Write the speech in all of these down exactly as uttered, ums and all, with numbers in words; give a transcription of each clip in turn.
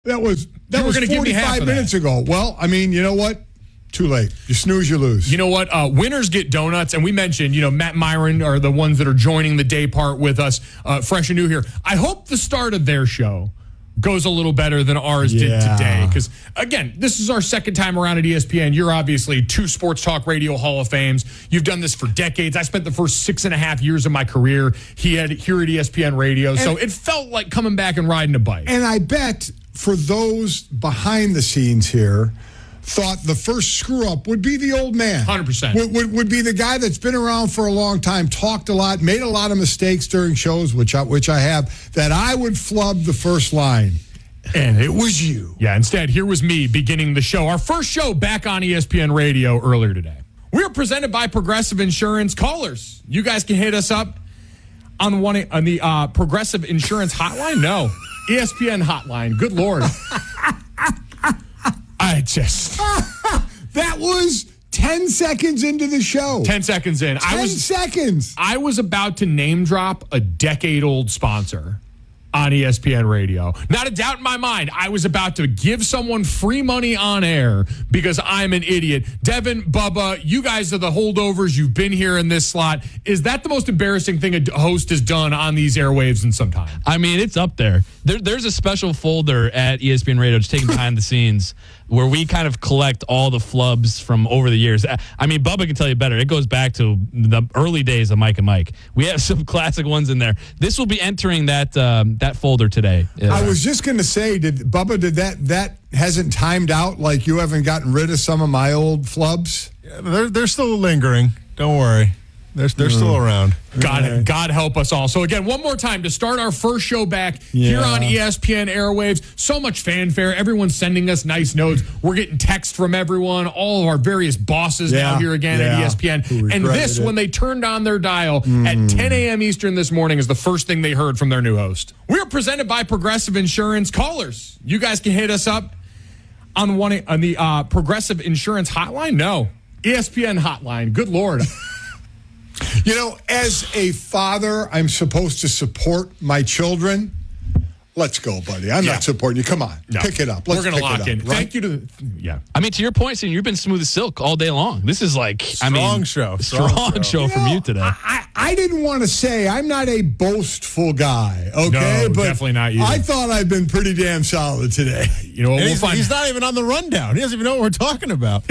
That was that You were was gonna give me half forty-five of minutes that. ago. Well, I mean, you know what? Too late. You snooze, you lose. You know what? Uh, winners get donuts. And we mentioned, you know, Matt Myron are the ones that are joining the day part with us, uh, fresh and new here. I hope the start of their show goes a little better than ours Yeah. did today. Because, again, this is our second time around at E S P N. You're obviously two Sports Talk Radio Hall of Fames. You've done this for decades. I spent the first six and a half years of my career he had here at E S P N Radio. So it felt like coming back and riding a bike. And I bet for those behind the scenes here, thought the first screw-up would be the old man. one hundred percent. Would, would, would be the guy that's been around for a long time, talked a lot, made a lot of mistakes during shows, which I, which I have, that I would flub the first line. And it was you. Yeah, instead, here was me beginning the show. Our first show back on E S P N Radio earlier today. We are presented by Progressive Insurance. Callers, you guys can hit us up on one on the uh, Progressive Insurance hotline. No, E S P N hotline. Good Lord. I just That was ten seconds into the show. ten seconds in. ten I was seconds. I was about to name drop a decade-old sponsor on E S P N Radio. Not a doubt in my mind. I was about to give someone free money on air because I'm an idiot. Devin, Bubba, you guys are the holdovers. You've been here in this slot. Is that the most embarrassing thing a host has done on these airwaves in some time? I mean, it's up there. there. There's a special folder at E S P N Radio, just taking behind the scenes, where we kind of collect all the flubs from over the years. I mean, Bubba can tell you better. It goes back to the early days of Mike and Mike. We have some classic ones in there. This will be entering that um, that folder today. I was just going to say, did Bubba, did that, that hasn't timed out like you haven't gotten rid of some of my old flubs? Yeah, they're, they're still lingering. Don't worry. They're, they're Mm. still around. God, God help us all. So again, one more time to start our first show back here Yeah. on E S P N airwaves. So much fanfare. Everyone's sending us nice notes. We're getting text from everyone. All of our various bosses now Yeah. here again Yeah. at E S P N. Who And regretted this, it. when they turned on their dial at ten a.m. Eastern this morning, is the first thing they heard from their new host. We are presented by Progressive Insurance. Callers, you guys can hit us up on one on the uh, Progressive Insurance hotline. No, E S P N hotline. Good Lord. You know, as a father, I'm supposed to support my children. Let's go, buddy. I'm Yeah. not supporting you. Come on. No. Pick it up. Let's We're going to pick lock it in. up, right? Thank you to the, yeah. I mean, to your point, Steve, you've been smooth as silk all day long. This is like, I mean, Strong show. Strong, Strong show, show. from know, you today. I, I I didn't want to say I'm not a boastful guy, okay? No, but definitely not you. I thought I'd been pretty damn solid today. You know what? And We'll he's, find he's not even on the rundown. He doesn't even know what we're talking about.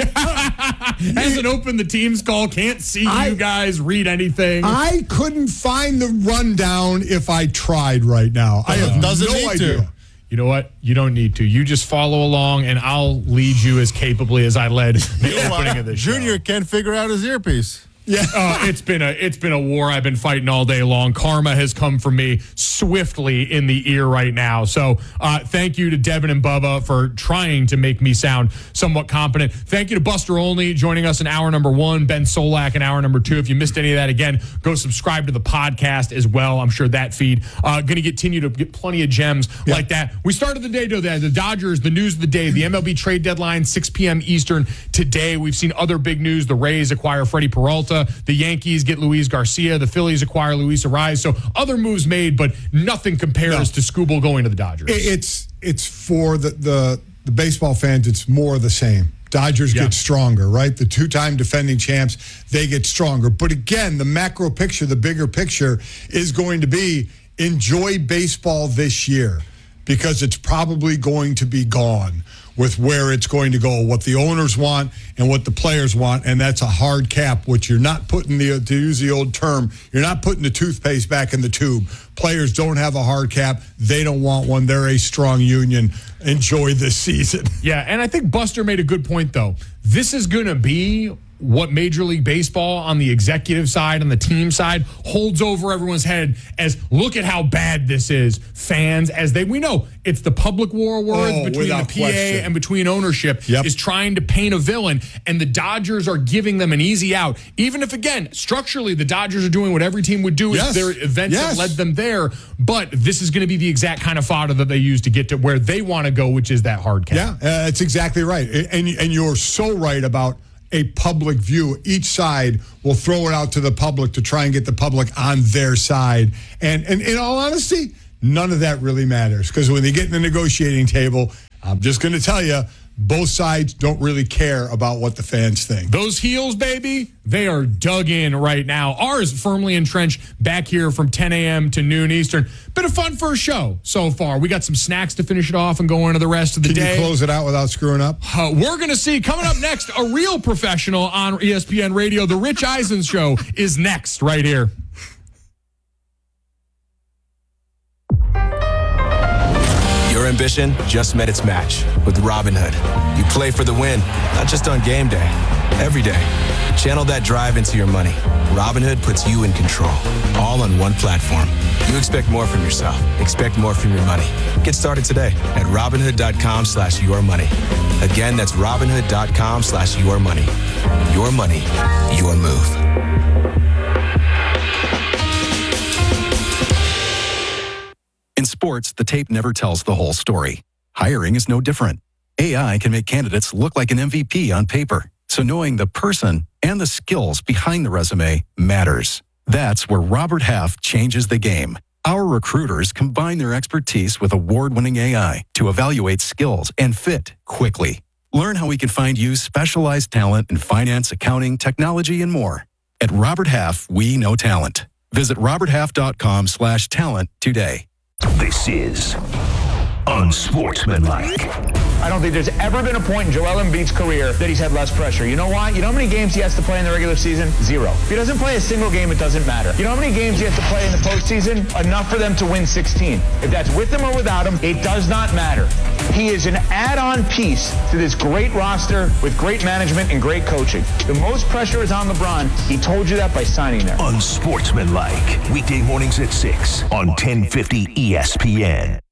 hasn't opened the team's call, can't see I- you guys read anything. I couldn't find the rundown if I tried right now. I have Doesn't no need to. idea. you know what? You don't need to. You just follow along, and I'll lead you as capably as I led the opening of this show. Junior can't figure out his earpiece. Yeah. Uh, it's been a it's been a war I've been fighting all day long. Karma has come for me swiftly in the ear right now. So uh, thank you to Devin and Bubba for trying to make me sound somewhat competent. Thank you to Buster Olney joining us in hour number one, Ben Solak in hour number two. If you missed any of that, again, go subscribe to the podcast as well. I'm sure that feed uh, going to continue to get plenty of gems Yeah. like that. We started the day today. The Dodgers, the news of the day, the M L B trade deadline, six p.m. Eastern today. We've seen other big news. The Rays acquire Freddie Peralta. The Yankees get Luis Garcia. The Phillies acquire Luis Ariz. So other moves made, but nothing compares No. to Scooble going to the Dodgers. It- It's it's for the, the the baseball fans. It's more of the same. Dodgers Yeah. get stronger, right? The two-time defending champs, they get stronger. But again, the macro picture, the bigger picture, is going to be enjoy baseball this year because it's probably going to be gone with where it's going to go, what the owners want and what the players want, and that's a hard cap, which you're not putting the, to use the old term, you're not putting the toothpaste back in the tube. Players don't have a hard cap. They don't want one. They're a strong union. Enjoy this season. Yeah, and I think Buster made a good point, though. This is going to be what Major League Baseball on the executive side, on the team side, holds over everyone's head as look at how bad this is. Fans, as they, we know, it's the public war of words Oh, between the without P A question. and between ownership Yep. is trying to paint a villain, and the Dodgers are giving them an easy out. Even if, again, structurally, the Dodgers are doing what every team would do Yes. if their events Yes. have led them there, but this is going to be the exact kind of fodder that they use to get to where they want to go, which is that hard cap. Yeah, uh, that's exactly right. And, and you're so right about a public view. Each side will throw it out to the public to try and get the public on their side. And, and in all honesty, none of that really matters because when they get in the negotiating table, I'm just going to tell you, both sides don't really care about what the fans think. Those heels, baby, they are dug in right now. Ours firmly entrenched back here from ten a.m. to noon Eastern. Been a fun first show so far. We got some snacks to finish it off and go into the rest of the Can day. Can you close it out without screwing up? Uh, we're going to see, coming up next, a real professional on E S P N Radio. The Rich Eisen Show is next right here. Your ambition just met its match with Robinhood. You play for the win, not just on game day, every day. Channel that drive into your money. Robinhood puts you in control, all on one platform. You expect more from yourself. Expect more from your money. Get started today at Robinhood.com slash your money. Again, that's Robinhood.com slash your money. Your money, your move. In sports, the tape never tells the whole story. Hiring is no different. A I can make candidates look like an M V P on paper. So knowing the person and the skills behind the resume matters. That's where Robert Half changes the game. Our recruiters combine their expertise with award-winning A I to evaluate skills and fit quickly. Learn how we can find you specialized talent in finance, accounting, technology, and more. At Robert Half, we know talent. Visit roberthalf.com slash talent today. This is Unsportsmanlike. I don't think there's ever been a point in Joel Embiid's career that he's had less pressure. You know why? You know how many games he has to play in the regular season? Zero. If he doesn't play a single game, it doesn't matter. You know how many games he has to play in the postseason? Enough for them to win sixteen. If that's with him or without him, it does not matter. He is an add-on piece to this great roster with great management and great coaching. The most pressure is on LeBron. He told you that by signing there. Unsportsmanlike. Weekday mornings at six on ten fifty E S P N.